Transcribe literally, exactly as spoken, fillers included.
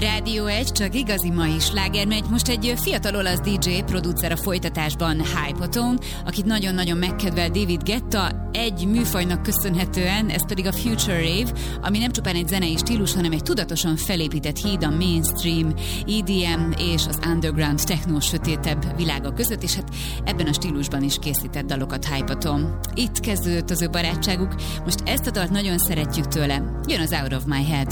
Rádió egy, csak igazi mai sláger megy. Most egy fiatal olasz dé dzsé, producer a folytatásban, Hypotone, akit nagyon-nagyon megkedvel David Guetta, egy műfajnak köszönhetően, ez pedig a Future Rave, ami nem csupán egy zenei stílus, hanem egy tudatosan felépített híd a mainstream, é dé em és az underground techno sötétebb világa között, és hát ebben a stílusban is készített dalokat Hypotone. Itt kezdődött az ő barátságuk, most ezt a dalt nagyon szeretjük tőle. Jön az Out of My Head.